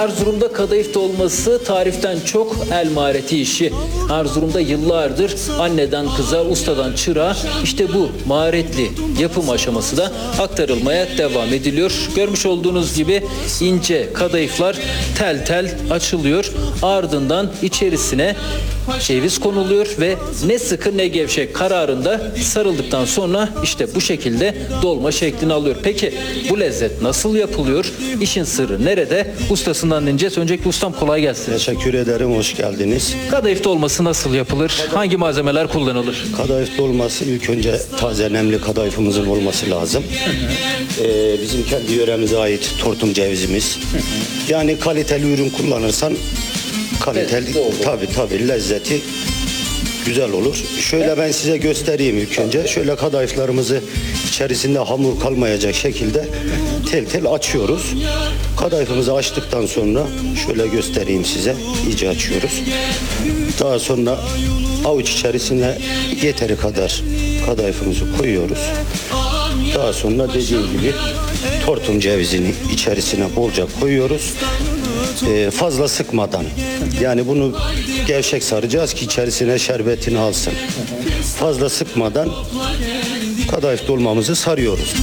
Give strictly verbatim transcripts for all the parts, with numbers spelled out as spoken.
Erzurum'da kadayıf dolması tariften çok el mahareti işi. Erzurum'da yıllardır anneden kıza, ustadan çırağa işte bu maharetli yapım aşaması da aktarılmaya devam ediliyor. Görmüş olduğunuz gibi ince kadayıflar tel tel açılıyor. Ardından içerisine ceviz konuluyor ve ne sıkı ne gevşek kararında sarıldıktan sonra işte bu şekilde dolma şeklini alıyor. Peki bu lezzet nasıl yapılıyor? İşin sırrı nerede? Ustasından dinleyeceğiz. Öncelikle ustam kolay gelsin. Teşekkür ederim, hoş geldiniz. Kadayıf dolması nasıl yapılır? Hangi malzemeler kullanılır? Kadayıf dolması ilk önce taze nemli kadayıfımızın olması lazım. Ee, bizim kendi yöremize ait tortum cevizimiz. Yani kaliteli ürün kullanırsan kaliteli, tabi tabi lezzeti güzel olur. Şöyle ben size göstereyim ilk önce. Şöyle kadayıflarımızı içerisinde hamur kalmayacak şekilde tel tel açıyoruz. Kadayıfımızı açtıktan sonra şöyle göstereyim size. İyice açıyoruz. Daha sonra avuç içerisine yeteri kadar kadayıfımızı koyuyoruz. Daha sonra dediğim gibi tortum cevizini içerisine bolca koyuyoruz. Ee, fazla sıkmadan. Yani bunu gevşek saracağız ki içerisine şerbetini alsın. Fazla sıkmadan kadayıf dolmamızı sarıyoruz.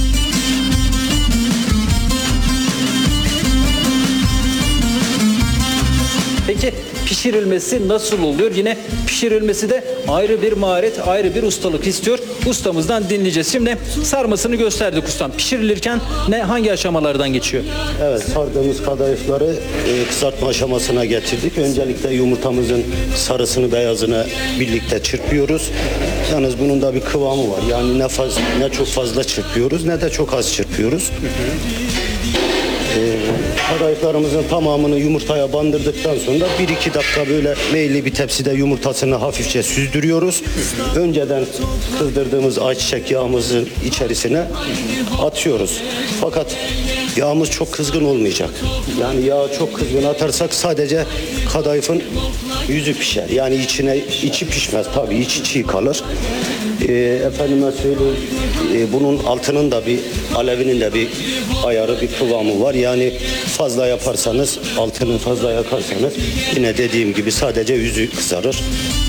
Peki pişirilmesi nasıl oluyor? Yine pişirilmesi de ayrı bir maharet, ayrı bir ustalık istiyor. Ustamızdan dinleyeceğiz. Şimdi sarmasını gösterdik ustam. Pişirilirken ne hangi aşamalardan geçiyor? Evet, sardığımız kadayıfları e, kızartma aşamasına getirdik. Öncelikle yumurtamızın sarısını beyazını birlikte çırpıyoruz. Yalnız bunun da bir kıvamı var. Yani ne fazla, ne çok fazla çırpıyoruz ne de çok az çırpıyoruz. Ee, kadayıflarımızın tamamını yumurtaya bandırdıktan sonra bir iki dakika böyle meyilli bir tepside yumurtasını hafifçe süzdürüyoruz. Önceden kızdırdığımız ayçiçek yağımızın içerisine atıyoruz. Fakat yağımız çok kızgın olmayacak. Yani yağı çok kızgın atarsak sadece kadayıfın yüzü pişer. Yani içine içi pişmez tabii, içi çiğ kalır. Ee, efendime söyleyeyim, e, bunun altının da bir alevinin de bir ayarı, bir kıvamı var. Yani fazla yaparsanız, altını fazla yakarsanız yine dediğim gibi sadece yüzü kızarır.